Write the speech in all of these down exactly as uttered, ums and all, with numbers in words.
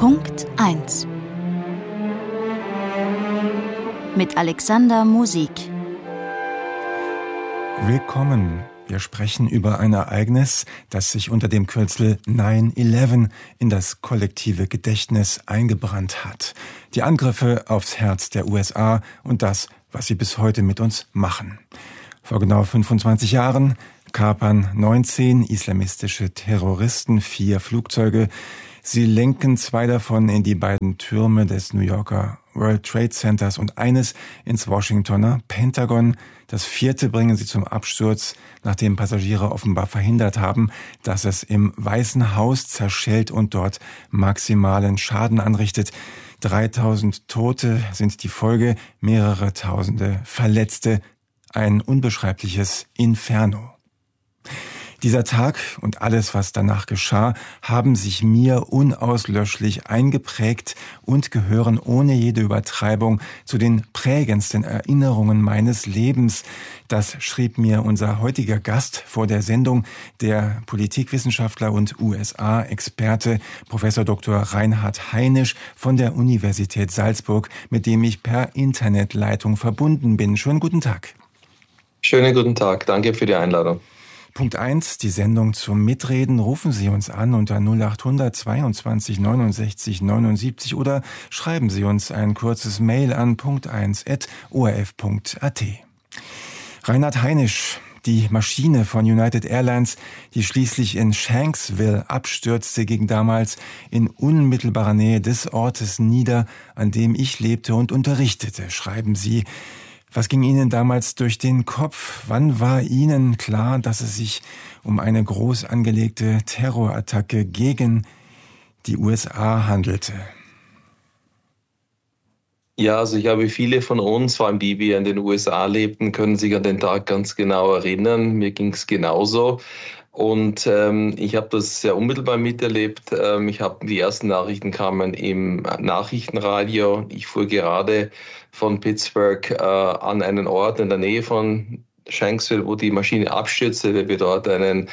Punkt eins mit Alexander Musik. Willkommen. Wir sprechen über ein Ereignis, das sich unter dem Kürzel neun elf in das kollektive Gedächtnis eingebrannt hat. Die Angriffe aufs Herz der U S A und das, was sie bis heute mit uns machen. Vor genau fünfundzwanzig Jahren kapern neunzehn islamistische Terroristen vier Flugzeuge. Sie lenken zwei davon in die beiden Türme des New Yorker World Trade Centers und eines ins Washingtoner Pentagon. Das vierte bringen sie zum Absturz, nachdem Passagiere offenbar verhindert haben, dass es im Weißen Haus zerschellt und dort maximalen Schaden anrichtet. dreitausend Tote sind die Folge, mehrere Tausende Verletzte. Ein unbeschreibliches Inferno. Dieser Tag und alles, was danach geschah, haben sich mir unauslöschlich eingeprägt und gehören ohne jede Übertreibung zu den prägendsten Erinnerungen meines Lebens. Das schrieb mir unser heutiger Gast vor der Sendung, der Politikwissenschaftler und U S A-Experte Professor Doktor Reinhard Heinisch von der Universität Salzburg, mit dem ich per Internetleitung verbunden bin. Schönen guten Tag. Schönen guten Tag. Danke für die Einladung. Punkt eins, die Sendung zum Mitreden. Rufen Sie uns an unter null acht hundert zweiundzwanzig neunundsechzig neunundsiebzig oder schreiben Sie uns ein kurzes Mail an punkt eins at o r f punkt a t. Reinhard Heinisch, die Maschine von United Airlines, die schließlich in Shanksville abstürzte, ging damals in unmittelbarer Nähe des Ortes nieder, an dem ich lebte und unterrichtete, schreiben Sie. Was ging Ihnen damals durch den Kopf? Wann war Ihnen klar, dass es sich um eine groß angelegte Terrorattacke gegen die U S A handelte? Ja, also ich habe viele von uns, vor allem die, die in den U S A lebten, können sich an den Tag ganz genau erinnern. Mir ging es genauso. Und ähm, ich habe das sehr unmittelbar miterlebt. Ähm, ich habe die ersten Nachrichten kamen im Nachrichtenradio. Ich fuhr gerade von Pittsburgh äh, an einen Ort in der Nähe von Shanksville, wo die Maschine abstürzte, weil wir dort einen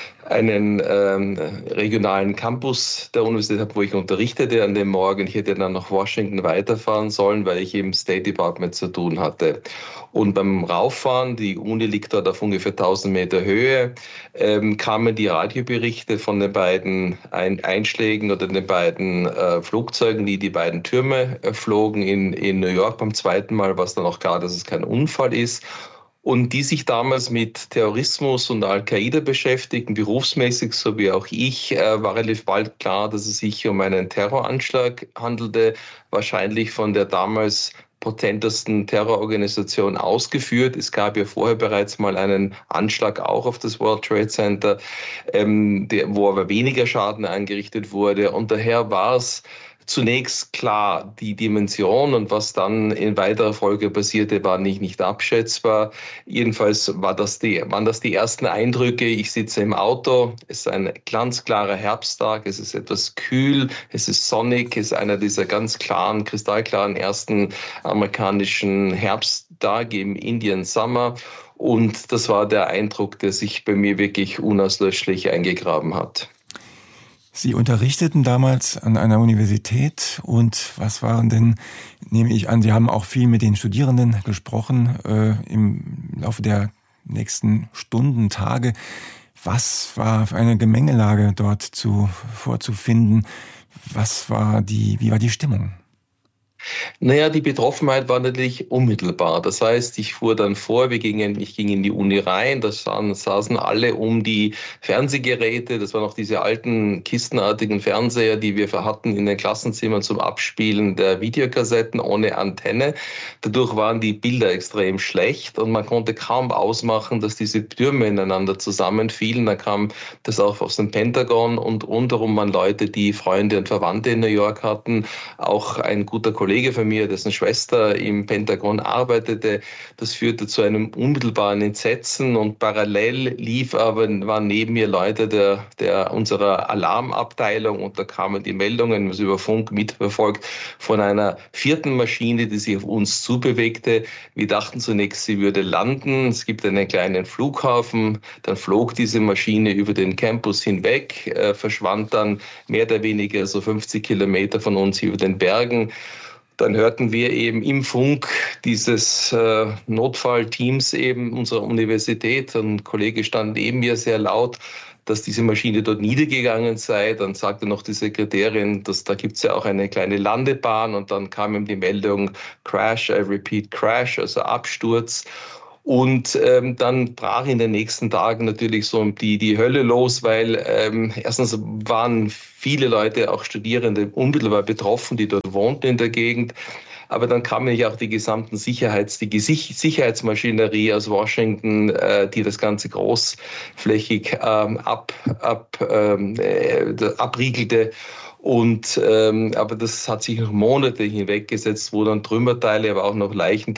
einen ähm, regionalen Campus der Universität habe, wo ich unterrichtete an dem Morgen. Ich hätte dann nach Washington weiterfahren sollen, weil ich im State Department zu tun hatte. Und beim Rauffahren, die Uni liegt dort auf ungefähr tausend Meter Höhe, ähm, kamen die Radioberichte von den beiden Ein- Einschlägen oder den beiden äh, Flugzeugen, die die beiden Türme äh, flogen in, in New York. Beim zweiten Mal war es dann auch klar, dass es kein Unfall ist. Und die sich damals mit Terrorismus und Al-Qaida beschäftigten, berufsmäßig, so wie auch ich, äh, war relativ bald klar, dass es sich um einen Terroranschlag handelte, wahrscheinlich von der damals potentesten Terrororganisation ausgeführt. Es gab ja vorher bereits mal einen Anschlag auch auf das World Trade Center, ähm, der, wo aber weniger Schaden angerichtet wurde. Und daher war es zunächst klar, die Dimension und was dann in weiterer Folge passierte, war nicht, nicht abschätzbar. Jedenfalls war das die, waren das die ersten Eindrücke. Ich sitze im Auto, es ist ein glanzklarer Herbsttag, es ist etwas kühl, es ist sonnig, es ist einer dieser ganz klaren, kristallklaren ersten amerikanischen Herbsttage im Indian Summer. Und das war der Eindruck, der sich bei mir wirklich unauslöschlich eingegraben hat. Sie unterrichteten damals an einer Universität und was waren denn, nehme ich an, Sie haben auch viel mit den Studierenden gesprochen äh, im Laufe der nächsten Stunden, Tage. Was war für eine Gemengelage dort zu, vorzufinden? Was war die, wie war die Stimmung? Naja, die Betroffenheit war natürlich unmittelbar. Das heißt, ich fuhr dann vor, wir gingen, ich ging in die Uni rein, da saßen, saßen alle um die Fernsehgeräte. Das waren noch diese alten kistenartigen Fernseher, die wir hatten in den Klassenzimmern zum Abspielen der Videokassetten ohne Antenne. Dadurch waren die Bilder extrem schlecht und man konnte kaum ausmachen, dass diese Türme ineinander zusammenfielen. Da kam das auch aus dem Pentagon und rundherum waren Leute, die Freunde und Verwandte in New York hatten. Auch ein guter Kollege Kollege von mir, dessen Schwester im Pentagon arbeitete. Das führte zu einem unmittelbaren Entsetzen und parallel lief aber, waren neben mir Leute der, der unserer Alarmabteilung und da kamen die Meldungen, was über Funk mitverfolgt, von einer vierten Maschine, die sich auf uns zubewegte. Wir dachten zunächst, sie würde landen. Es gibt einen kleinen Flughafen. Dann flog diese Maschine über den Campus hinweg, äh, verschwand dann mehr oder weniger so fünfzig Kilometer von uns über den Bergen. Dann hörten wir eben im Funk dieses äh, Notfallteams eben unserer Universität. Ein Kollege stand neben mir sehr laut, dass diese Maschine dort niedergegangen sei. Dann sagte noch die Sekretärin, dass da gibt es ja auch eine kleine Landebahn. Und dann kam ihm die Meldung Crash, I repeat Crash, also Absturz. Und ähm, dann brach in den nächsten Tagen natürlich so die, die Hölle los, weil ähm, erstens waren viele Leute, auch Studierende, unmittelbar betroffen, die dort wohnten in der Gegend. Aber dann kam nämlich auch die gesamten Sicherheits-, die Sicherheitsmaschinerie aus Washington, äh, die das Ganze großflächig ähm, ab, ab, ähm, äh, abriegelte. Und, ähm, aber das hat sich noch Monate hinweggesetzt, wo dann Trümmerteile, aber auch noch Leichen